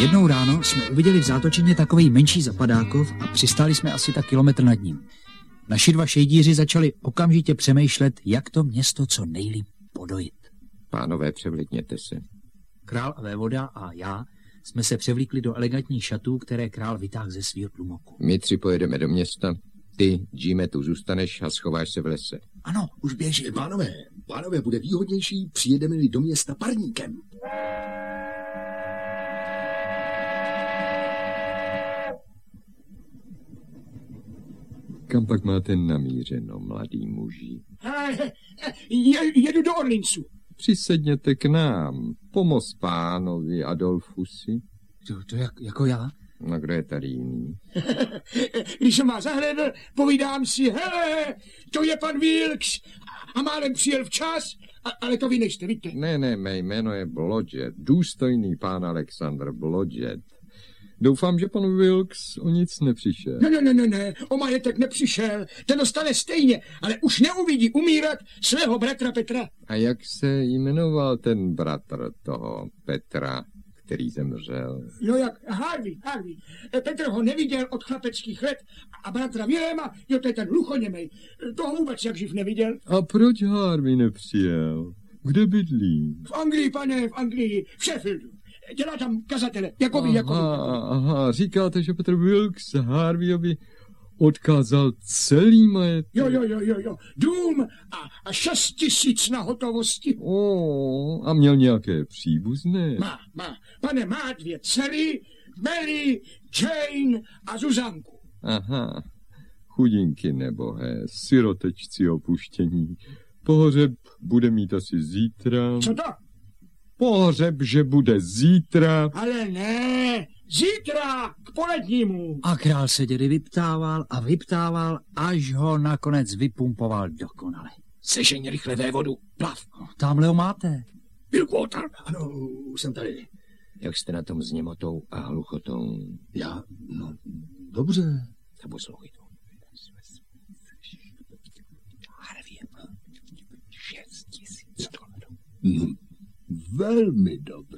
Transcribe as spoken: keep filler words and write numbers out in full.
Jednou ráno jsme uviděli v zátočině takovej menší zapadákov a přistáli jsme asi tak kilometr nad ním. Naši dva šejdíři začali okamžitě přemýšlet, jak to město co nejlíp podojit. Pánové, převlíkněte se. Král a vévoda a já jsme se převlíkli do elegantních šatů, které král vytáhl ze svého tlumoku. My tři pojedeme do města. Ty, Jime, tu zůstaneš a schováš se v lese. Ano, už běží. Pánové, pánové, bude výhodnější, přijedeme-li do města parníkem. Kam pak máte namířeno, mladý muži? Je, jedu do Orlincu. Přisedněte k nám. Pomoz pánovi Adolfusi. To, to jak, jako já? No, kdo je tady jiný? Když jsem vás zahlédl, povídám si, hele, to je pan Wilkes a málem přijel včas, a, ale to vy nejste, víte. Ne, ne, mé jméno je Blodgett, důstojný pán Alexander Blodgett. Doufám, že pan Wilkes o nic nepřišel. Ne, ne, ne, ne, ne, o majetek nepřišel, ten dostane stejně, ale už neuvidí umírat svého bratra Petra. A jak se jmenoval ten bratr toho Petra, který zemřel? No jak, Harvey, Harvey. Petr ho neviděl od chlapeckých let a bratra Viléma, jo, to je ten hluchoněmej, toho vůbec jak živ neviděl. A proč Harvey nepřijel? Kde bydlí? V Anglii, pane, v Anglii, v Sheffieldu. Dělá tam kazatele, jako vy, jako vy. Aha, říkáte, že Petr Wilkes Harveyovi odkázal celý majetek. Jo, jo, jo, jo, jo. Dům a, a šest tisíc na hotovosti. O, a měl nějaké příbuzné? Má, má. Pane, má dvě dcery, Mary, Jane a Zuzanku. Aha, chudinky nebohé, sirotečci opuštění. Pohřeb bude mít asi zítra. Co to? Pohřeb, že bude zítra. Ale ne, zítra k polednímu. A král se dědy vyptával a vyptával, až ho nakonec vypumpoval dokonale. Sežeň rychle vévodu, plav. Tamhle ho máte. Bilkwater. Ano, už jsem tady. Jak jste na tom s němotou a hluchotou? Já, no, dobře. A poslouchej to. No, velmi dobře.